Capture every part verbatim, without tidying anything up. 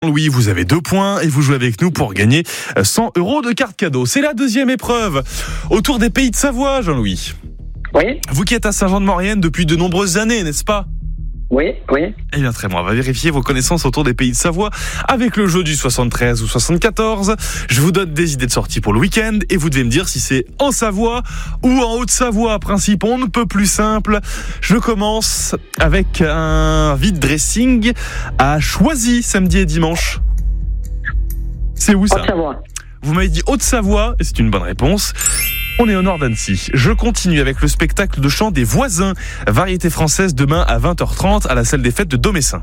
Jean-Louis, vous avez deux points et vous jouez avec nous pour gagner cent euros de carte cadeau. C'est la deuxième épreuve autour des pays de Savoie, Jean-Louis. Oui. Vous qui êtes à Saint-Jean-de-Maurienne depuis de nombreuses années, n'est-ce pas ? Oui, oui. Eh bien très bien, on va vérifier vos connaissances autour des pays de Savoie avec le jeu du soixante-treize ou soixante-quatorze. Je vous donne des idées de sortie pour le week-end et vous devez me dire si c'est en Savoie ou en Haute-Savoie. Principe, on ne peut plus simple. Je commence avec un vide dressing à Choisy samedi et dimanche. C'est où ça ? Haute-Savoie. Vous m'avez dit Haute-Savoie et c'est une bonne réponse. On est au nord d'Annecy. Je continue avec le spectacle de chant des voisins. Variété française demain à vingt heures trente à la salle des fêtes de Domessin.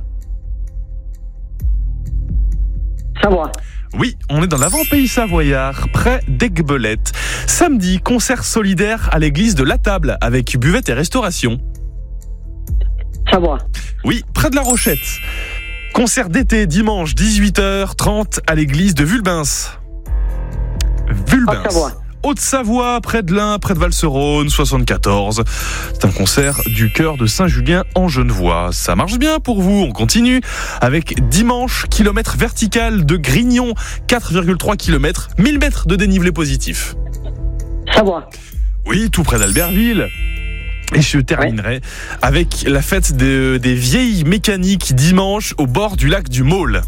Savoie. Oui, on est dans l'avant-pays savoyard, près d'Aiguebelette. Samedi, concert solidaire à l'église de La Table avec buvette et restauration. Savoie. Oui, près de La Rochette. Concert d'été dimanche dix-huit heures trente à l'église de Vulbens. Vulbens. Haute-Savoie. Haute-Savoie, près de l'Ain, près de Val-Seronne, soixante-quatorze. C'est un concert du chœur de Saint-Julien en Genevois. Ça marche bien pour vous, on continue avec dimanche, kilomètre vertical de Grignon, quatre virgule trois kilomètres, mille mètres de dénivelé positif. Savoie. Oui, tout près d'Albertville. Et je terminerai avec la fête de, des vieilles mécaniques dimanche au bord du lac du Maule.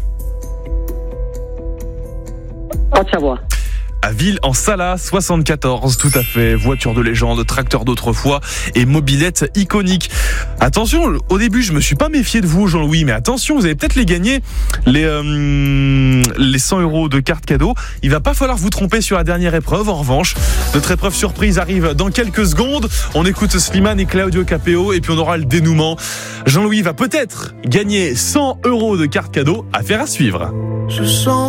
Haute-Savoie. À Ville en Salat, soixante-quatorze, tout à fait. Voiture de légende, tracteur d'autrefois et mobilette iconique. Attention, au début, je me suis pas méfié de vous, Jean-Louis, mais attention, vous allez peut-être les gagner, les, euh, les cent euros de carte cadeau. Il va pas falloir vous tromper sur la dernière épreuve. En revanche, notre épreuve surprise arrive dans quelques secondes. On écoute Slimane et Claudio Capéo et puis on aura le dénouement. Jean-Louis va peut-être gagner cent euros de carte cadeau. Affaire à suivre. Je sens